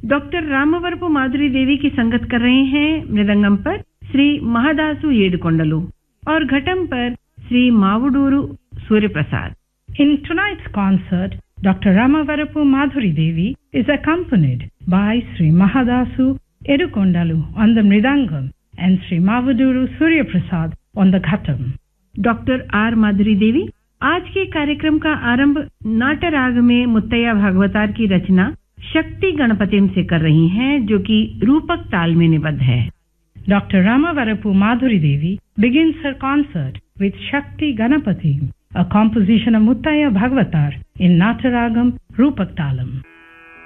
Doctor रामवरपु माधुरी देवी की संगत कर रहे हैं मृदंगम पर श्री महादासु येडुकोंडलु और घटम पर Shri मावुडूरू Surya Prasad. In tonight's concert, Dr. Ramavarapu Madhuri Devi is accompanied by Sri Mahadasu Yedukondalu on the mridangam and Sri Mavuduru Surya Prasad on the ghatam. Doctor R माधुरी देवी आज के कार्यक्रम का आरंभ नाटराग में मुत्तैया भागवतार की रचना शक्ति गणपतिम से कर रही हैं, जो कि रूपक ताल में निबद्ध है. Dr. Ramavarapu Madhuri Devi begins her concert with Shakti Ganapatim, a composition of Muttaya Bhagavatar in Nataragam Rupak Talam.